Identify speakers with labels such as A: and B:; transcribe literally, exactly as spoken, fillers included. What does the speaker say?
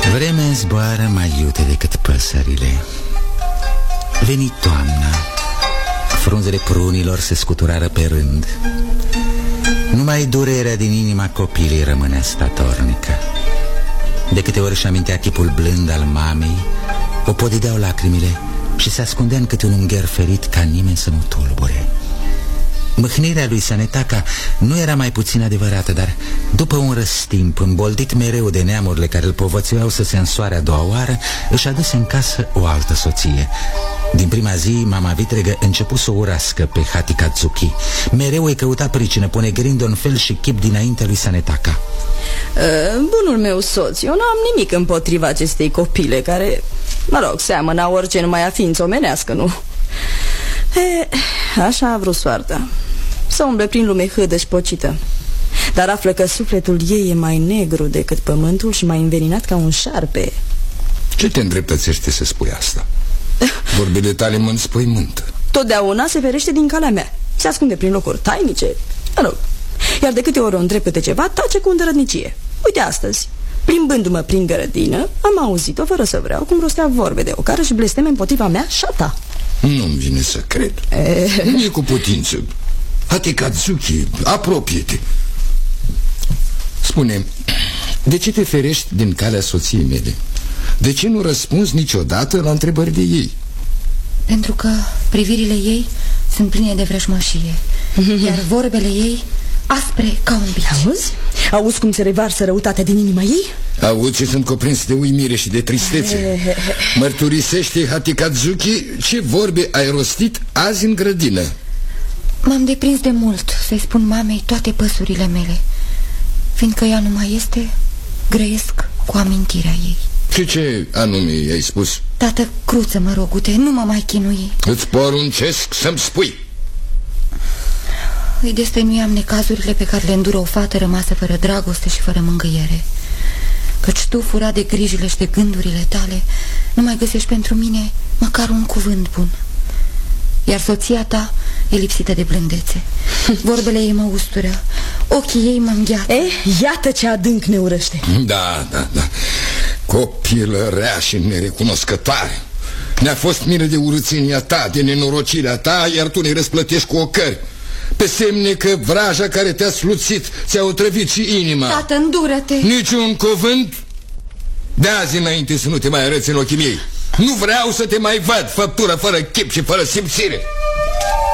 A: Vremea zboară mai iute decât păsările. Veni toamna. Frunzele prunilor se scuturară pe rând. Numai durerea din inima copilei rămânea statornică. De câte ori își amintea chipul blând al mamei, o podideau lacrimile și se ascundea în câte un ungher ferit ca nimeni să nu tulbure. Mâhnirea lui Sănetaca nu era mai puțin adevărată, dar după un răstimp, îmboldit mereu de neamurile care îl povățuiau să se însoare a doua oară, își aduse în casă o altă soție. Din prima zi, mama vitregă începu să o urască pe Hatikazuki. Mereu îi căuta pricină, ponegrind-o în fel și chip dinaintea lui Sănetaca.
B: Bunul meu soț, eu n-am nimic împotriva acestei copile, care, mă rog, seamănă orice numai a ființă omenească, nu? E, așa a vrut soarta, să umble prin lume hâdă și pocită. Dar află că sufletul ei e mai negru decât pământul și mai înveninat ca un șarpe.
C: Ce te îndreptățește să spui asta? Vorbile tale mă înspăimântă.
B: Totdeauna se ferește din calea mea. Se ascunde prin locuri tainice, mă rog. Iar de câte ori o întreb câte ceva, tace cu îndărătnicie. Uite astăzi, plimbându-mă prin grădină, am auzit-o fără să vreau cum rostea vorbe de ocară și blesteme împotriva mea și a ta.
C: Nu-mi vine să cred. e... Nu e cu putință. Hatikazuki, apropie-te. Spune, de ce te ferești din calea soției mele? De ce nu răspunzi niciodată la întrebări de ei?
D: Pentru că privirile ei sunt pline de vrăjmășie, iar vorbele ei aspre ca un bici.
B: Auzi? Auzi cum se revarsă răutatea din inima ei?
C: Auzi și sunt cuprins de uimire și de tristețe. Mărturisește, Hatikazuki, ce vorbe ai rostit azi în grădină?
D: M-am deprins de mult să-i spun mamei toate păsurile mele. Fiindcă ea nu mai este, grăiesc cu amintirea ei.
C: Și ce anume i-ai spus?
D: Tată, cruță, mă rogute, nu mă mai chinui.
C: Îți poruncesc să-mi spui.
D: Îi destăinuiam necazurile pe care le îndură o fată rămasă fără dragoste și fără mângâiere. Căci tu, furat de grijile și de gândurile tale, nu mai găsești pentru mine măcar un cuvânt bun. Iar soția ta e lipsită de blândețe. Vorbele ei mă ustură, ochii ei mă îngheață.
B: Eh, iată ce adânc ne urăște.
C: Da, da, da. Copilă rea și nerecunoscătoare. Ne-a fost milă de urâțenia ta, de nenorocirea ta, iar tu ne răsplătești cu ocări. Pe semne că vraja care te-a sluțit ți-a otrăvit și inima.
D: Tată, îndură-te.
C: Niciun cuvânt. De azi înainte să nu te mai arăți în ochii mei. Nu vreau să te mai văd, făptură fără chip și fără simțire.